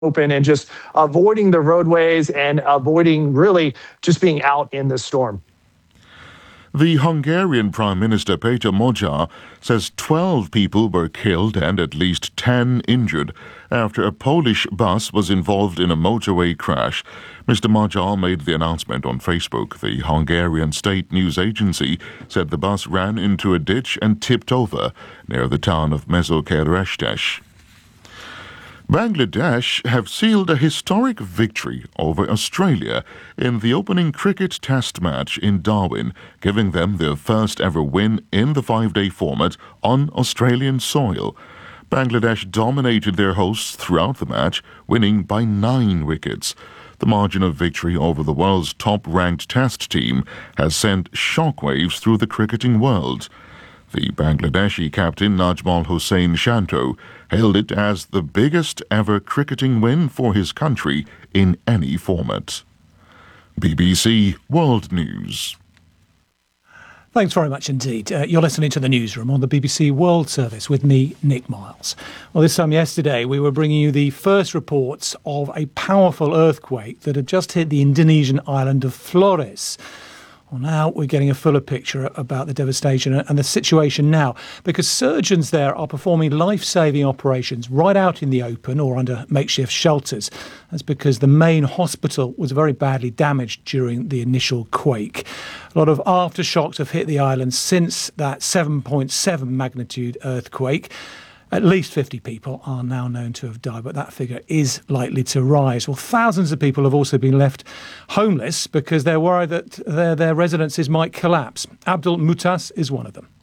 open and just avoiding the roadways and avoiding really just being out in the storm. The Hungarian Prime Minister Péter Magyar says 12 people were killed and at least 10 injured after a Polish bus was involved in a motorway crash. Mr. Magyar made the announcement on Facebook. The Hungarian state news agency said the bus ran into a ditch and tipped over near the town of Mezőkeresztes. Bangladesh have sealed a historic victory over Australia in the opening cricket test match in Darwin, giving them their first ever win in the five-day format on Australian soil. Bangladesh dominated their hosts throughout the match, winning by 9 wickets. The margin of victory over the world's top-ranked test team has sent shockwaves through the cricketing world. The Bangladeshi captain Najmal Hossain Shanto hailed it as the biggest ever cricketing win for his country in any format. BBC World News. Thanks very much indeed. You're listening to the newsroom on the BBC World Service with me, Nick Miles. Well, this time yesterday, we were bringing you the first reports of a powerful earthquake that had just hit the Indonesian island of Flores. Well, now we're getting a fuller picture about the devastation and the situation now, because surgeons there are performing life-saving operations right out in the open or under makeshift shelters. That's because the main hospital was very badly damaged during the initial quake. A lot of aftershocks have hit the island since that 7.7 magnitude earthquake. At least 50 people are now known to have died, but that figure is likely to rise. Well, thousands of people have also been left homeless because they're worried that their residences might collapse. Abdul Mutas is one of them.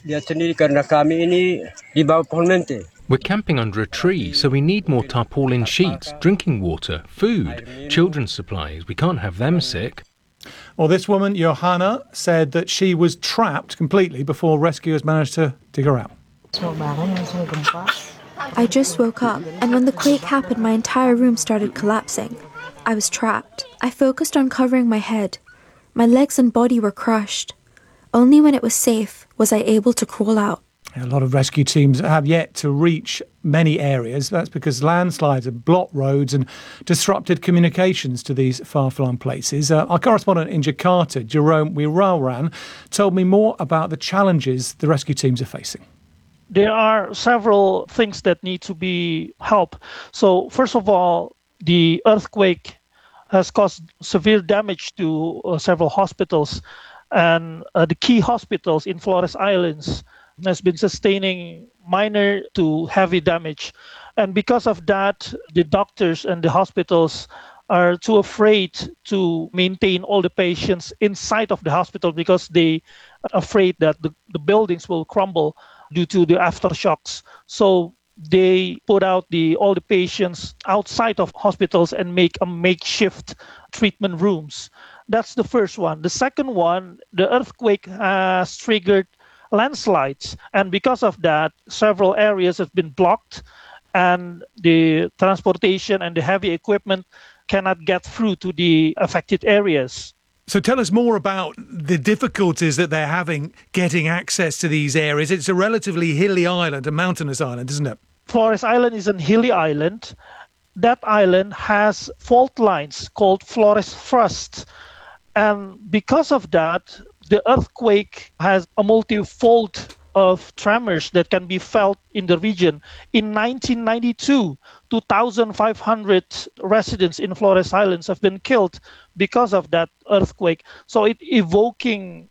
We're camping under a tree, so we need more tarpaulin sheets, drinking water, food, children's supplies. We can't have them sick. Well, this woman, Johanna, said that she was trapped completely before rescuers managed to dig her out. I just woke up, and when the quake happened, my entire room started collapsing. I was trapped. I focused on covering my head. My legs and body were crushed. Only when it was safe was I able to crawl out. A lot of rescue teams have yet to reach many areas. That's because landslides have blocked roads and disrupted communications to these far-flung places. Our correspondent in Jakarta, Jerome Wirawan, told me more about the challenges the rescue teams are facing. There are several things that need to be helped. So first of all, the earthquake has caused severe damage to several hospitals, and the key hospitals in Flores Islands has been sustaining minor to heavy damage. And because of that, the doctors and the hospitals are too afraid to maintain all the patients inside of the hospital because they are afraid that the buildings will crumble due to the aftershocks. So they put out all the patients outside of hospitals and make a makeshift treatment rooms. That's the first one. The second one, the earthquake has triggered landslides. And because of that, several areas have been blocked and the transportation and the heavy equipment cannot get through to the affected areas. So tell us more about the difficulties that they're having getting access to these areas. It's a relatively hilly island, a mountainous island, isn't it? Flores Island is a hilly island. That island has fault lines called Flores Thrust. And because of that, the earthquake has a multi-fold of tremors that can be felt in the region. In 1992, 2,500 residents in Flores Islands have been killed because of that earthquake. So it evoking,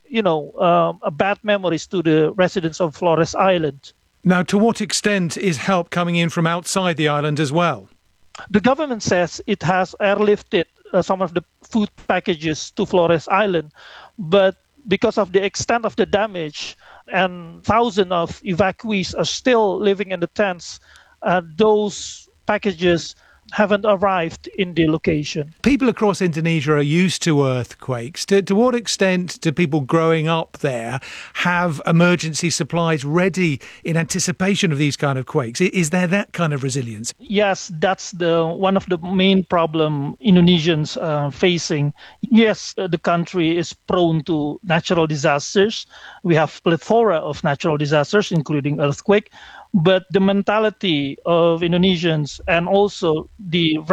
bad memories to the residents of Flores Island. Now, to what extent is help coming in from outside the island as well? The government says it has airlifted some of the food packages to Flores Island, but because of the extent of the damage and thousands of evacuees are still living in the tents, those packages haven't arrived in the location. People across Indonesia are used to earthquakes. To what extent do people growing up there have emergency supplies ready in anticipation of these kind of quakes? Is there that kind of resilience? Yes, that's one of the main problem Indonesians are facing. Yes, the country is prone to natural disasters. We have plethora of natural disasters, including earthquake. but the mentality of Indonesians and also the